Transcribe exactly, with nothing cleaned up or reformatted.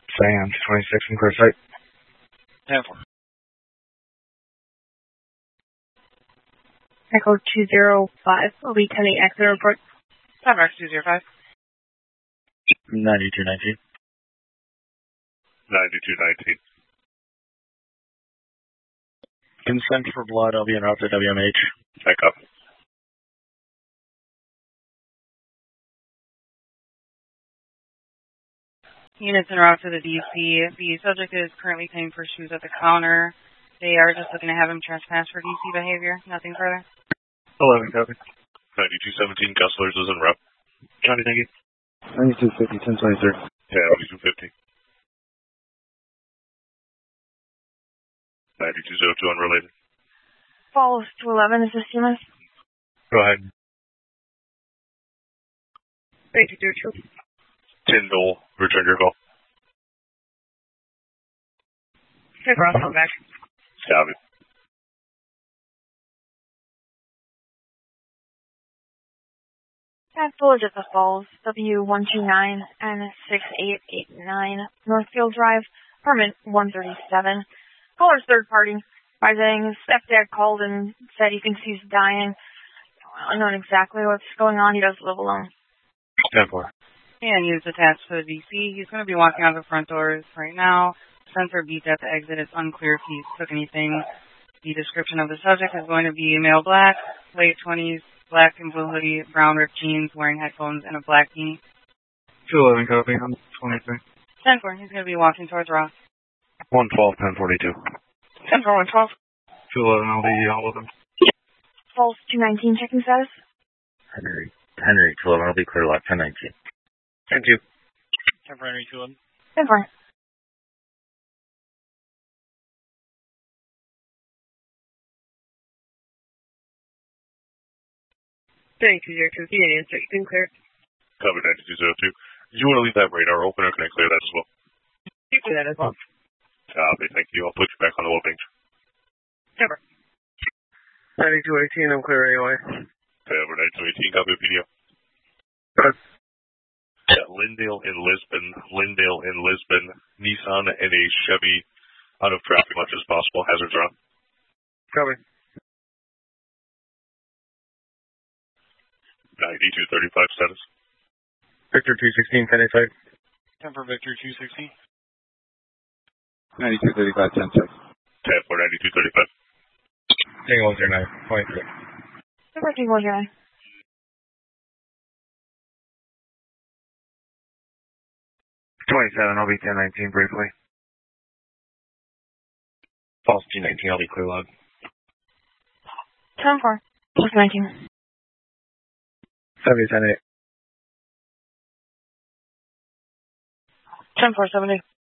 Sands, twenty-six in clear sight. ten four. Echo two zero five, will be ten eight exit report. Five X two zero five. ninety-two nineteen. ninety-two nineteen. Consent for blood, I'll be en route to W M H. Back up. Units en route to the D C. The subject is currently paying for shoes at the counter. They are just looking to have him trespass for D C behavior. Nothing further. eleven, copy. ninety-two seventeen, Gustlers is en route. Johnny, thank you. ninety-two fifty, ten twenty-three. Yeah, ninety-two fifty. ninety-two oh two, unrelated. Falls to eleven, is this U M S? Go ahead. eighty-two two. Tyndall, return your call. Hey, Ross, I'm back. Copy. At Village at the Falls, W one two nine and six eight eight nine, Northfield Drive, apartment one thirty-seven. Caller's third party. Rising, his stepdad called and said he thinks he's dying. I don't know exactly what's going on. He does live alone. ten four. And units attached to the D C. He's going to be walking out the front doors right now. Sensor beats at the exit. It's unclear if he took anything. The description of the subject is going to be male black, late twenties, black and blue hoodie, brown ripped jeans, wearing headphones, and a black beanie. two eleven, copy. I'm twenty-three. ten four. He's going to be walking towards Ross. one twelve, ten forty-two. ten four, one twelve. two eleven, I'll be all of them. Falls two nineteen, checking status. Henry. Henry, two eleven, I'll be clear lot, ten nineteen. ten two. ten four, Henry, two eleven. ten four. ninety-two zero two, the answer. You can clear it. Copy ninety-two oh two. Do you want to leave that radar open or can I clear that as well? You can do that as well. Copy, thank you. I'll put you back on the web page. Never. ninety-two eighteen, I'm clear A O A. Over ninety-two eighteen, copy of P D O. Good. Yeah, Lindale in Lisbon, Lindale in Lisbon, Nissan and a Chevy out of traffic much as possible. Hazards are on. Copy. ninety-two thirty-five status. Victor two sixteen, ten eighty-five. ten for Victor, two sixteen. ninety-two thirty-five, ten six. ten for ninety-two thirty-five. Tango one zero nine, twenty-three. Number two one zero nine. twenty-seven, I'll be ten nineteen briefly. False G nineteen, I'll be clear log. ten four. Plus nineteen. seventy, ten eight. ten four, seventy.